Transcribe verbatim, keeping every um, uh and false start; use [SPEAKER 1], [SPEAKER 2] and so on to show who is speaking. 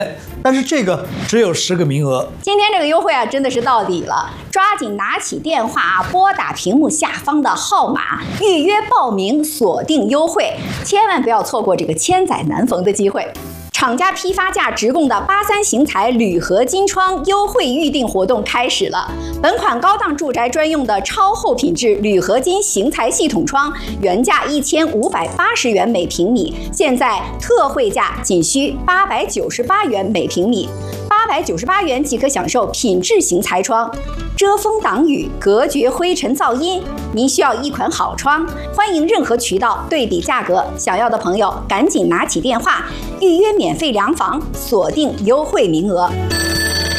[SPEAKER 1] 但是这个只有十个名额。
[SPEAKER 2] 今天这个优惠啊，真的是到底了！抓紧拿起电话啊，拨打屏幕下方的号码，预约报名，锁定优惠，千万不要错过这个千载难逢的机会。厂家批发价直供的八三型材铝合金窗优惠预定活动开始了。本款高档住宅专用的超厚品质铝合金型材系统窗，原价一千五百八十元每平米，现在特惠价仅需八百九十八元每平米。八百九十八元即可享受品质型材窗，遮风挡雨，隔绝灰尘噪音。您需要一款好窗，欢迎任何渠道对比价格，想要的朋友赶紧拿起电话预约免费量房，锁定优惠名额。